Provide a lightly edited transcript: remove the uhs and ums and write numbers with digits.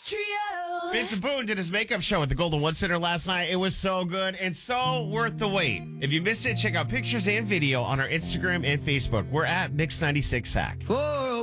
Trio. Vincent Boone did his makeup show at the Golden One Center last night. It was so good and so worth the wait. If you missed it, check out pictures and video on our Instagram and Facebook. We're at Mix 96 Sack. 4